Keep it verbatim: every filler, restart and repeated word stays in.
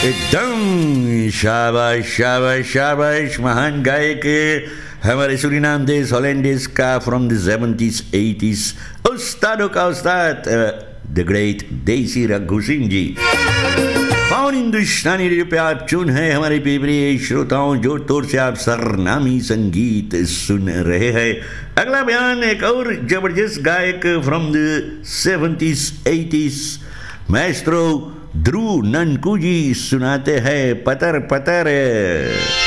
एकदम शाबाश शाबाश शाबाश। महान गायक हमारे सूरीनाम देश हॉलैंडिस का फ्रॉम द सेवेंटीज एटीज, उस्तादों का उस्ताद द ग्रेट देसी रघु सिंह जी। फाउन हिंदुस्तानी रेडियो पे आप चुन है हमारे प्रिय श्रोताओं, जोर तोर से आप सरनामी संगीत सुन रहे हैं। अगला बयान एक और जबरदस्त गायक from the seventies eighties, Maestro ध्रुव ननकू जी सुनाते हैं पतर पतर।